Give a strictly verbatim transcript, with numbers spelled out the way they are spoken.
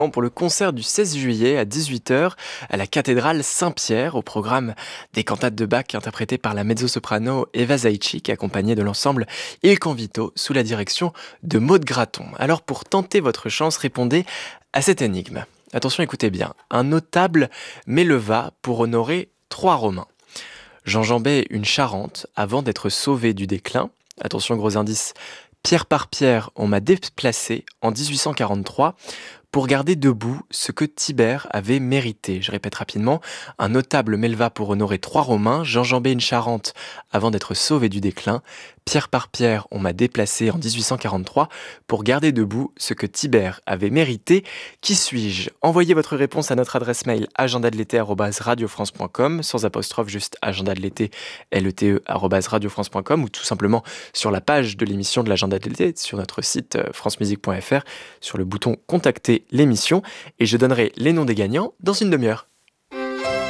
pour le concert du seize juillet à dix-huit heures à la cathédrale Saint-Pierre, au programme des cantates de Bach interprétées par la mezzo-soprano Eva Zaitchik, accompagnée de l'ensemble Il Convito sous la direction de Maud Graton. Alors pour tenter votre chance, répondez à cette énigme. Attention, écoutez bien. Un notable m'éleva pour honorer trois Romains. J'enjambais une Charente avant d'être sauvé du déclin. Attention, gros indice. Pierre par pierre, on m'a déplacé en dix-huit cent quarante-trois pour garder debout ce que Tibère avait mérité. Je répète rapidement, un notable m'éleva pour honorer trois Romains, j'enjambais une Charente avant d'être sauvé du déclin. Pierre par pierre, on m'a déplacé en dix-huit cent quarante-trois pour garder debout ce que Tibère avait mérité. Qui suis-je ? Envoyez votre réponse à notre adresse mail agenda de l'été arobase radio france point com, sans apostrophe, juste agenda de l'été, L E T E, arobase radio france point com, ou tout simplement sur la page de l'émission de l'agenda de l'été, sur notre site france musique point f r, sur le bouton contacter l'émission, et je donnerai les noms des gagnants dans une demi-heure.